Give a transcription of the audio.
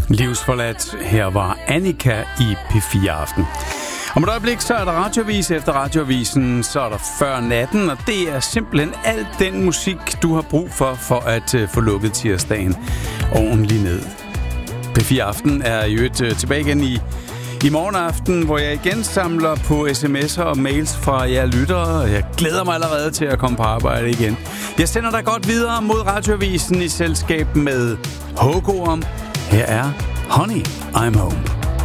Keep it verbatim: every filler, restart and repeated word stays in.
Livsforladt. Her var Annika i P fire Aften. Om et øjeblik, så er der radioavis. Efter radioavisen, så er der Før Natten, og det er simpelthen alt den musik, du har brug for, for at uh, få lukket tirsdagen ordentligt ned. P fire Aften er jo et uh, tilbage igen i, i morgen aften, hvor jeg igen samler på sms'er og mails fra jer lyttere. Jeg glæder mig allerede til at komme på arbejde igen. Jeg sender dig godt videre mod radioavisen i selskab med Hågorm. Her er Honey, I'm Home.